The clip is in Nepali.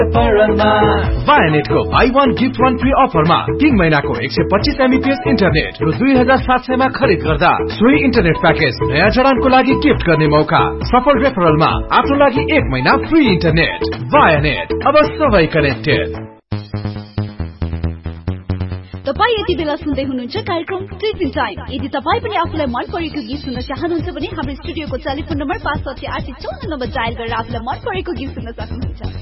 Vianet को buy one gift one free offer मा 3 महिनाको 125 Mbps इन्टरनेट रु 2700 मा खरिद गर्दा सोही इन्टरनेट प्याकेज नयाँ जडानको लागि गिफ्ट गर्ने मौका। सफल रेफरलमा आफ्नो लागि 1 महिना फ्री इन्टरनेट। Vianet, अब सबै कनेक्टेड। तपाई यति बेला सुन्दै हुनुहुन्छ कार्यक्रम टिफिन टाइम। यदि तपाई पनि आफुलाई मन परेको गीत सुन्न चाहनुहुन्छ भने हाम्रो स्टुडियोको टेलिफोन नम्बर 56854 नम्बर डायल गरेर आफुलाई मन परेको गीत सुन्न सक्नुहुन्छ।